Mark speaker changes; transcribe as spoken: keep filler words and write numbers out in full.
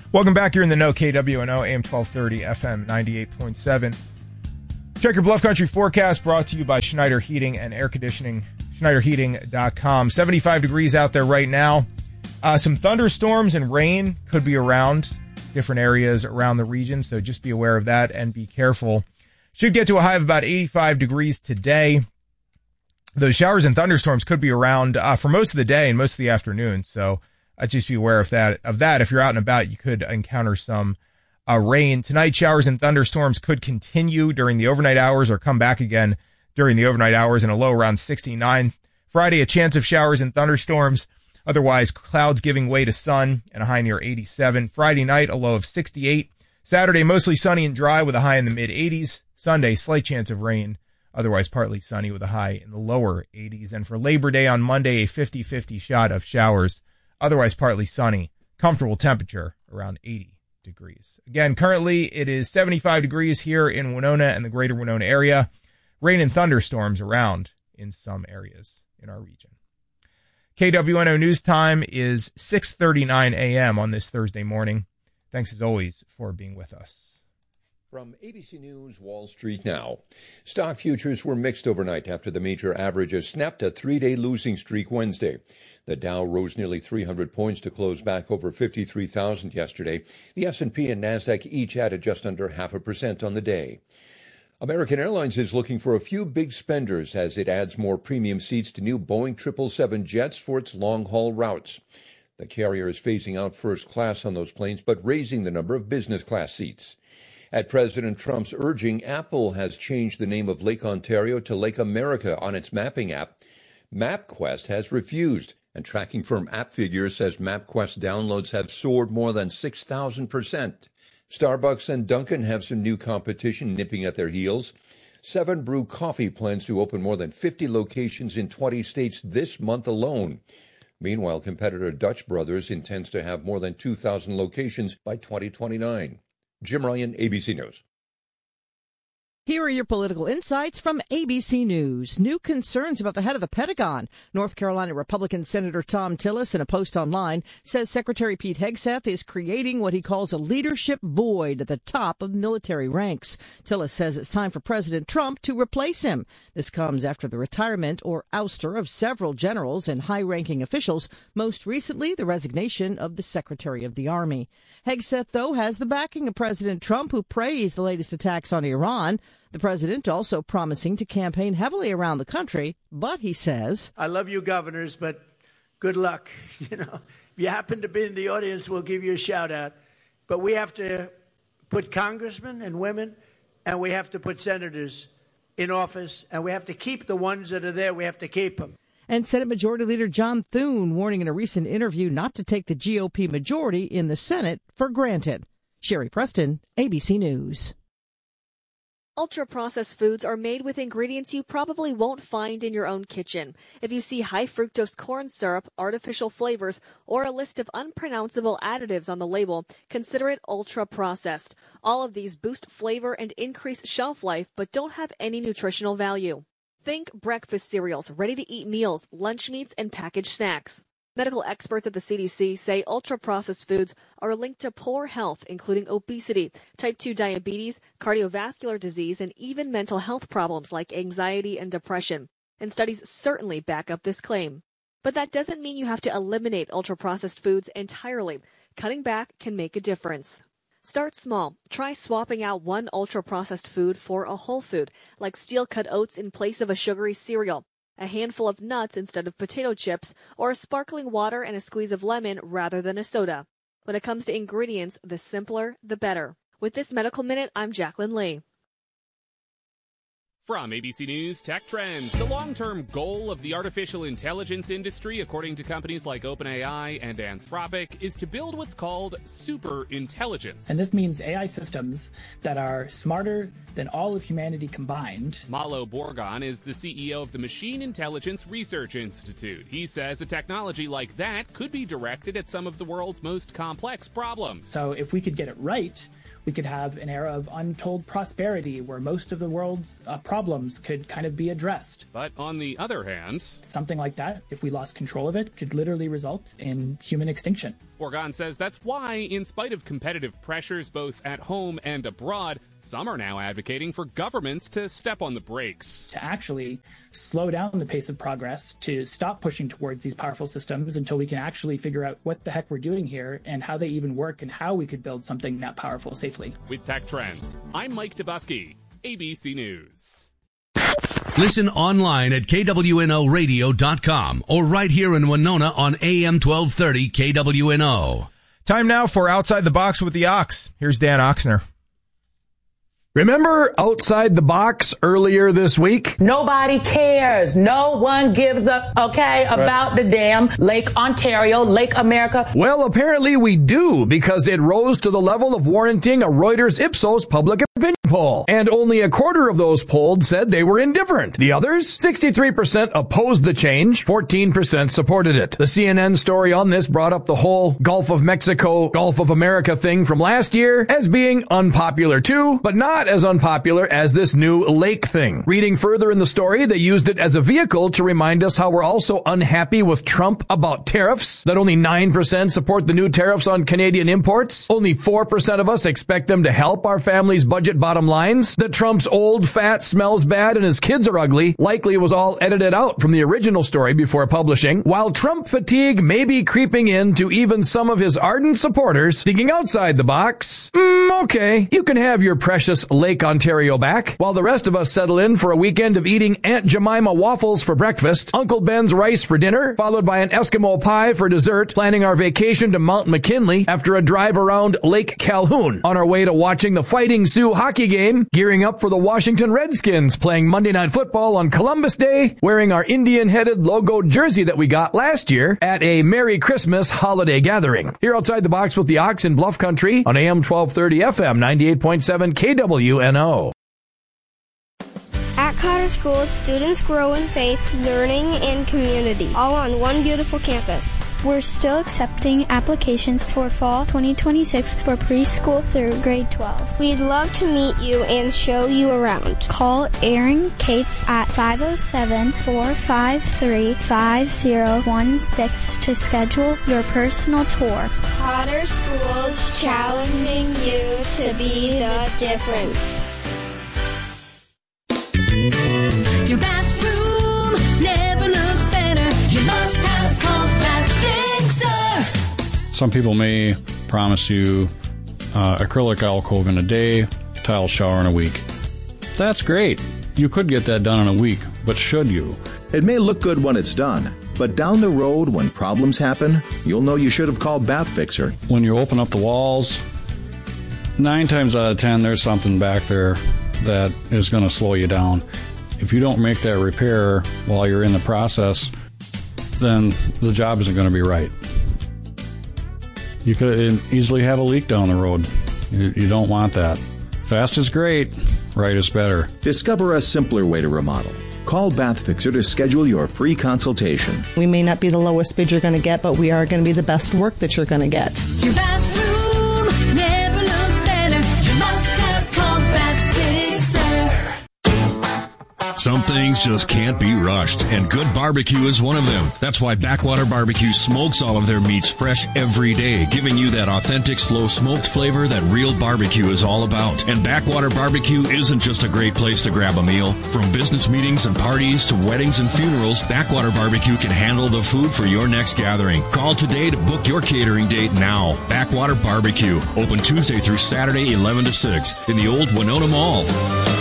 Speaker 1: Welcome back. You're in the know. K W N O, A M twelve thirty, F M ninety-eight point seven. Check your Bluff Country forecast, brought to you by Schneider Heating and Air Conditioning, Schneider Heating dot com. seventy-five degrees out there right now. Uh, some thunderstorms and rain could be around different areas around the region, so just be aware of that and be careful. Should get to a high of about eighty-five degrees today. Those showers and thunderstorms could be around uh, for most of the day and most of the afternoon, so uh, just be aware of that. Of that, if you're out and about, you could encounter some uh, rain. Tonight, showers and thunderstorms could continue during the overnight hours or come back again during the overnight hours, and a low around sixty-nine. Friday, a chance of showers and thunderstorms. Otherwise, clouds giving way to sun and a high near eighty-seven. Friday night, a low of sixty-eight. Saturday, mostly sunny and dry with a high in the mid-eighties. Sunday, slight chance of rain. Otherwise, partly sunny with a high in the lower eighties. And for Labor Day on Monday, a fifty-fifty shot of showers. Otherwise, partly sunny. Comfortable temperature around eighty degrees. Again, currently, it is seventy-five degrees here in Winona and the greater Winona area. Rain and thunderstorms around in some areas in our region. K W N O News Time is six thirty-nine a.m. on this Thursday morning. Thanks, as always, for being with us.
Speaker 2: From A B C News, Wall Street now. Stock futures were mixed overnight after the major averages snapped a three-day losing streak Wednesday. The Dow rose nearly three hundred points to close back over fifty-three thousand yesterday. The S and P and NASDAQ each added just under half a percent on the day. American Airlines is looking for a few big spenders as it adds more premium seats to new Boeing triple seven jets for its long-haul routes. The carrier is phasing out first class on those planes, but raising the number of business class seats. At President Trump's urging, Apple has changed the name of Lake Ontario to Lake America on its mapping app. MapQuest has refused, and tracking firm AppFigure says MapQuest downloads have soared more than six thousand percent. Starbucks and Dunkin' have some new competition nipping at their heels. Seven Brew Coffee plans to open more than fifty locations in twenty states this month alone. Meanwhile, competitor Dutch Brothers intends to have more than two thousand locations by twenty twenty-nine. Jim Ryan, A B C News.
Speaker 3: Here are your political insights from A B C News. New concerns about the head of the Pentagon. North Carolina Republican Senator Thom Tillis, in a post online, says Secretary Pete Hegseth is creating what he calls a leadership void at the top of military ranks. Tillis says it's time for President Trump to replace him. This comes after the retirement or ouster of several generals and high-ranking officials, most recently the resignation of the Secretary of the Army. Hegseth, though, has the backing of President Trump, who praised the latest attacks on Iran. The president also promising to campaign heavily around the country, but he says,
Speaker 4: I love you, governors, but good luck. You know, if you happen to be in the audience, we'll give you a shout out. But we have to put congressmen and women, and we have to put senators in office, and we have to keep the ones that are there. We have to keep them.
Speaker 3: And Senate Majority Leader John Thune warning in a recent interview not to take the G O P majority in the Senate for granted. Sherry Preston, A B C News.
Speaker 5: Ultra-processed foods are made with ingredients you probably won't find in your own kitchen. If you see high-fructose corn syrup, artificial flavors, or a list of unpronounceable additives on the label, consider it ultra-processed. All of these boost flavor and increase shelf life, but don't have any nutritional value. Think breakfast cereals, ready-to-eat meals, lunch meats, and packaged snacks. Medical experts at the C D C say ultra-processed foods are linked to poor health, including obesity, type two diabetes, cardiovascular disease, and even mental health problems like anxiety and depression. And studies certainly back up this claim. But that doesn't mean you have to eliminate ultra-processed foods entirely. Cutting back can make a difference. Start small. Try swapping out one ultra-processed food for a whole food, like steel-cut oats in place of a sugary cereal, a handful of nuts instead of potato chips, or a sparkling water and a squeeze of lemon rather than a soda. When it comes to ingredients, the simpler, the better. With this Medical Minute, I'm Jacqueline Lee.
Speaker 6: From A B C News Tech Trends, the long-term goal of the artificial intelligence industry, according to companies like OpenAI and Anthropic, is to build what's called super intelligence.
Speaker 7: And this means A I systems that are smarter than all of humanity combined.
Speaker 6: Malo Borgon is the C E O of the Machine Intelligence Research Institute. He says a technology like that could be directed at some of the world's most complex problems.
Speaker 7: So if we could get it right, We could have an era of untold prosperity where most of the world's uh, problems could kind of be addressed.
Speaker 6: But on the other hand,
Speaker 7: something like that, if we lost control of it, could literally result in human extinction.
Speaker 6: Orgon says that's why, in spite of competitive pressures both at home and abroad, some are now advocating for governments to step on the brakes.
Speaker 7: To actually slow down the pace of progress, to stop pushing towards these powerful systems until we can actually figure out what the heck we're doing here and how they even work and how we could build something that powerful safely.
Speaker 6: With Tech Trends, I'm Mike Dubusky, A B C News.
Speaker 8: Listen online at K W N O radio dot com or right here in Winona on A M twelve thirty K W N O.
Speaker 1: Time now for Outside the Box with the Ox. Here's Dan Oxner.
Speaker 9: Remember Outside the Box earlier this week?
Speaker 10: Nobody cares. No one gives a, okay, about right. the damn Lake Ontario, Lake America.
Speaker 9: Well, apparently we do, because it rose to the level of warranting a Reuters Ipsos public opinion poll. And only a quarter of those polled said they were indifferent. The others, sixty-three percent opposed the change, fourteen percent supported it. The C N N story on this brought up the whole Gulf of Mexico, Gulf of America thing from last year as being unpopular too, but not as unpopular as this new lake thing. Reading further in the story, they used it as a vehicle to remind us how we're also unhappy with Trump about tariffs, that only nine percent support the new tariffs on Canadian imports, only four percent of us expect them to help our family's budget bottom lines, that Trump's old, fat, smells bad, and his kids are ugly, likely was all edited out from the original story before publishing, while Trump fatigue may be creeping in to even some of his ardent supporters. Thinking outside the box, mm, okay, you can have your precious Lake Ontario back, while the rest of us settle in for a weekend of eating Aunt Jemima waffles for breakfast, Uncle Ben's rice for dinner, followed by an Eskimo pie for dessert, planning our vacation to Mount McKinley after a drive around Lake Calhoun, on our way to watching the Fighting Sioux hockey game, gearing up for the Washington Redskins playing Monday Night Football on Columbus Day, wearing our Indian-headed logo jersey that we got last year at a Merry Christmas holiday gathering. Here outside the box with the Ox in Bluff Country on A M twelve thirty F M ninety-eight point seven K W N O.
Speaker 11: At Cotter School, students grow in faith, learning, and community, all on one beautiful campus.
Speaker 12: We're still accepting applications for fall twenty twenty-six for preschool through grade twelve.
Speaker 11: We'd love to meet you and show you around.
Speaker 12: Call Erin Cates at five oh seven, four five three, five oh one six to schedule your personal tour.
Speaker 11: Cotter Schools, challenging you to be the difference.
Speaker 13: Your bathroom never looked better. You must have called Bath Fixer.
Speaker 14: Some people may promise you uh, acrylic alcove in a day, tile shower in a week. That's great. You could get that done in a week, but should you?
Speaker 15: It may look good when it's done, but down the road when problems happen, you'll know you should have called Bath Fixer.
Speaker 14: When you open up the walls, nine times out of ten, there's something back there that is going to slow you down. If you don't make that repair while you're in the process, then the job isn't going to be right. You could easily have a leak down the road. You, you don't want that. Fast is great, right is better.
Speaker 15: Discover a simpler way to remodel. Call Bath Fixer to schedule your free consultation.
Speaker 3: We may not be the lowest bid you're going to get, but we are going to be the best work that you're going to get.
Speaker 13: Your bathroom never looked better. You must have called Bath Fixer.
Speaker 8: Some things just can't be rushed, and good barbecue is one of them. That's why Backwater Barbecue smokes all of their meats fresh every day, giving you that authentic, slow-smoked flavor that real barbecue is all about. And Backwater Barbecue isn't just a great place to grab a meal. From business meetings and parties to weddings and funerals, Backwater Barbecue can handle the food for your next gathering. Call today to book your catering date now. Backwater Barbecue, open Tuesday through Saturday, eleven to six, in the old Winona Mall.